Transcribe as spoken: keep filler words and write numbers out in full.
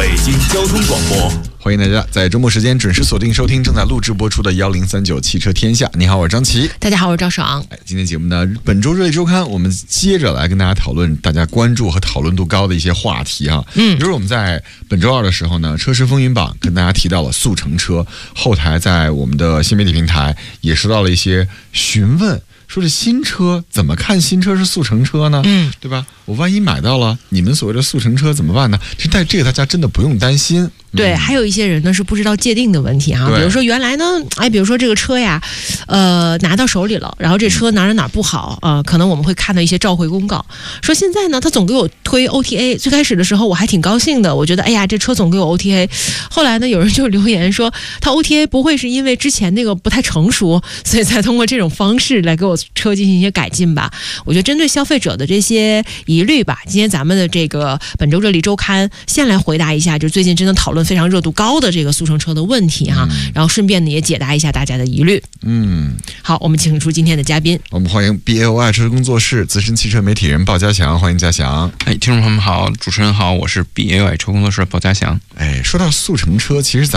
北京交通广播， 欢迎大家在周末时间准时锁定收听正在录制播出的幺零三九汽车天下。你好，我是张琪。 大家好，我是赵爽。 哎，今天节目呢，本周热力周刊，我们接着来跟大家讨论大家关注和讨论度高的一些话题啊。嗯，比如我们在本周二的时候呢，车市风云榜跟大家提到了速成车，后台在我们的新媒体平台也收到了一些询问。说这新车怎么看新车是速成车呢？嗯，对吧？我万一买到了你们所谓的速成车怎么办呢？这但这个大家真的不用担心。 对，还有一些人呢是不知道界定的问题哈，比如说原来呢，哎，比如说这个车呀，呃，拿到手里了，然后这车哪哪哪不好，呃，可能我们会看到一些召回公告，说现在呢，他总给我推 O T A， 最开始的时候我还挺高兴的，我觉得哎呀，这车总给我 O T A， 后来呢，有人就留言说，他 O T A 不会是因为之前那个不太成熟，所以才通过这种方式来给我车进行一些改进吧？我觉得针对消费者的这些疑虑吧，今天咱们的这个本周热力周刊先来回答一下，就最近真的讨论非常热度高的这个速成车的问题哈，嗯、然后顺便呢也解答一下大家的疑虑。嗯，好，我们请出今天的嘉宾， 我们欢迎 B A O I 车车工作室资深汽车媒体人鲍家祥，欢迎家祥。 哎，听众朋友们好，主持人好，我是 B A O I 车工作室鲍家祥。 哎，说到速成车，其实咱